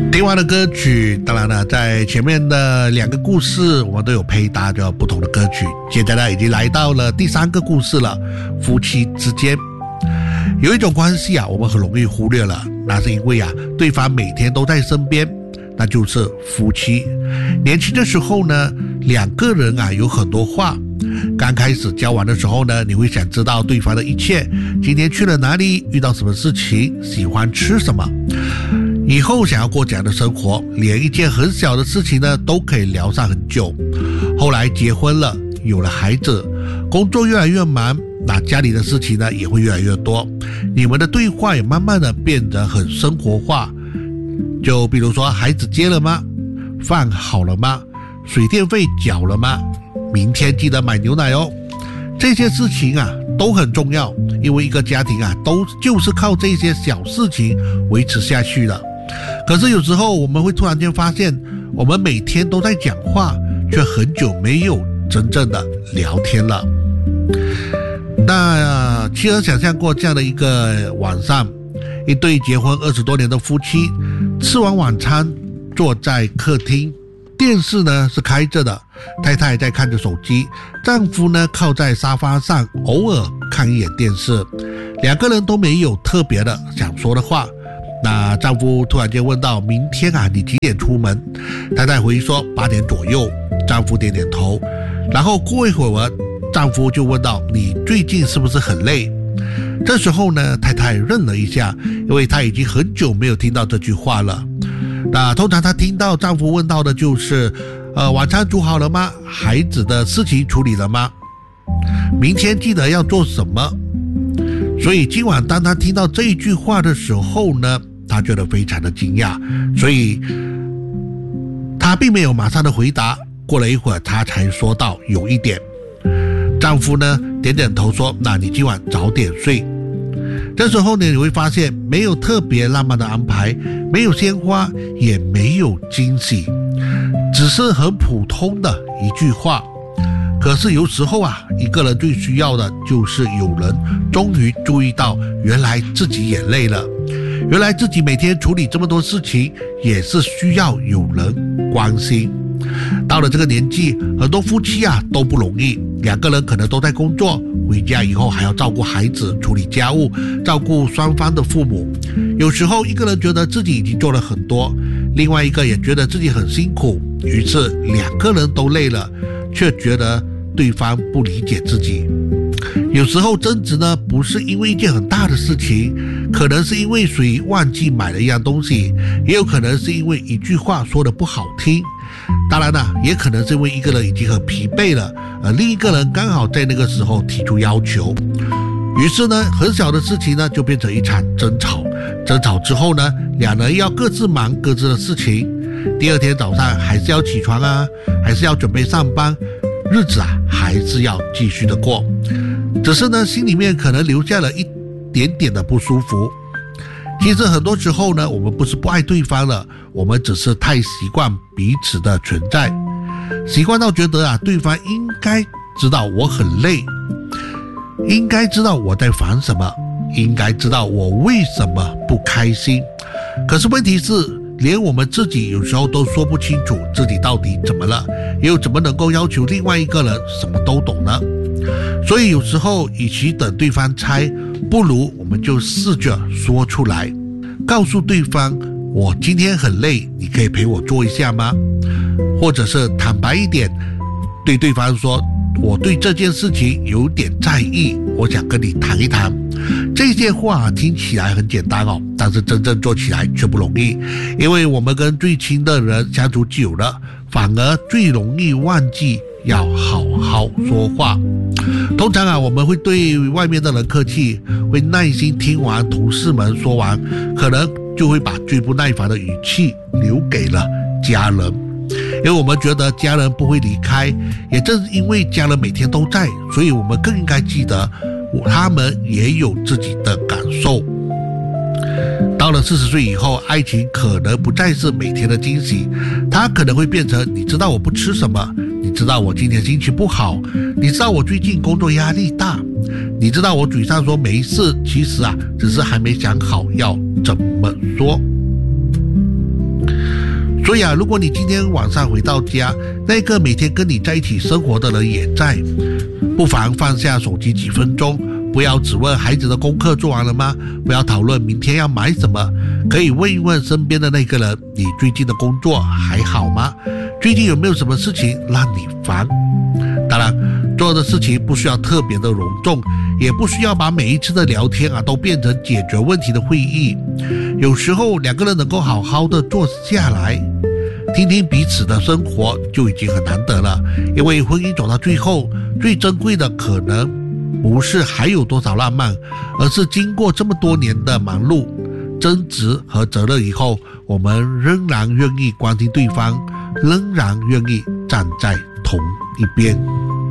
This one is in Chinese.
听完的歌曲，当然了，在前面的2个故事，我们都有配搭着不同的歌曲。现在呢，已经来到了第3个故事了。夫妻之间有一种关系啊，我们很容易忽略了，那是因为啊，对方每天都在身边，那就是夫妻。年轻的时候呢，2个人啊有很多话。刚开始交往的时候呢，你会想知道对方的一切，今天去了哪里，遇到什么事情，喜欢吃什么。以后想要过这样的生活，连一件很小的事情呢都可以聊上很久。后来结婚了，有了孩子，工作越来越忙，那家里的事情呢也会越来越多，你们的对话也慢慢的变得很生活化。就比如说，孩子接了吗？饭好了吗？水电费缴了吗？明天记得买牛奶哦。这些事情啊都很重要，因为一个家庭啊都就是靠这些小事情维持下去的。可是有时候我们会突然间发现，我们每天都在讲话，却很久没有真正的聊天了。那妻儿想象过这样的一个晚上，一对结婚20多年的夫妻吃完晚餐，坐在客厅，电视呢是开着的，太太在看着手机，丈夫呢靠在沙发上，偶尔看一眼电视。2个人都没有特别的想说的话。那丈夫突然间问到，明天啊你几点出门？太太回忆说8点左右。丈夫点点头，然后过一会儿，丈夫就问到，你最近是不是很累？这时候呢，太太愣了一下，因为她已经很久没有听到这句话了。那通常她听到丈夫问到的就是晚餐煮好了吗？孩子的事情处理了吗？明天记得要做什么？所以今晚当她听到这一句话的时候呢，她觉得非常的惊讶，所以她并没有马上的回答。过了一会儿，她才说到有一点。丈夫呢点点头说，那你今晚早点睡。这时候呢，你会发现没有特别浪漫的安排，没有鲜花，也没有惊喜，只是很普通的一句话。可是有时候啊，一个人最需要的就是有人终于注意到，原来自己也累了，原来自己每天处理这么多事情也是需要有人关心。到了这个年纪，很多夫妻啊都不容易，2个人可能都在工作，回家以后还要照顾孩子，处理家务，照顾双方的父母。有时候一个人觉得自己已经做了很多，另外一个也觉得自己很辛苦，于是2个人都累了，却觉得对方不理解自己。有时候争执呢，不是因为一件很大的事情，可能是因为谁忘记买了一样东西，也有可能是因为一句话说得不好听。当然了，也可能是因为一个人已经很疲惫了，而另一个人刚好在那个时候提出要求。于是呢，很小的事情呢就变成一场争吵。争吵之后呢，2人要各自忙各自的事情。第2天早上还是要起床啊，还是要准备上班，日子啊还是要继续的过。只是呢，心里面可能留下了一点点的不舒服。其实很多时候呢，我们不是不爱对方了，我们只是太习惯彼此的存在，习惯到觉得啊，对方应该知道我很累，应该知道我在烦什么，应该知道我为什么不开心。可是问题是，连我们自己有时候都说不清楚自己到底怎么了，又怎么能够要求另外一个人什么都懂呢？所以有时候与其等对方猜，不如我们就试着说出来，告诉对方，我今天很累，你可以陪我做一下吗？或者是坦白一点，对对方说，我对这件事情有点在意，我想跟你谈一谈。这些话听起来很简单哦，但是真正做起来却不容易，因为我们跟最亲的人相处久了，反而最容易忘记要好好说话。通常啊，我们会对外面的人客气，会耐心听完同事们说完，可能就会把最不耐烦的语气留给了家人，因为我们觉得家人不会离开。也正是因为家人每天都在，所以我们更应该记得他们也有自己的感受。到了40岁以后，爱情可能不再是每天的惊喜，它可能会变成，你知道我不吃什么，你知道我今天心情不好，你知道我最近工作压力大，你知道我嘴上说没事，其实啊只是还没想好要怎么说。 所以如果你今天晚上回到家，那个每天跟你在一起生活的人也在，不妨放下手机几分钟，不要只问孩子的功课做完了吗？不要讨论明天要买什么，可以问一问身边的那个人，你最近的工作还好吗？最近有没有什么事情让你烦？当然，做的事情不需要特别的隆重，也不需要把每一次的聊天都变成解决问题的会议。有时候两个人能够好好的坐下来，听听彼此的生活就已经很难得了。因为婚姻走到最后，最珍贵的可能不是还有多少浪漫，而是经过这么多年的忙碌、争执和责任以后，我们仍然愿意关心对方，仍然愿意站在同一边。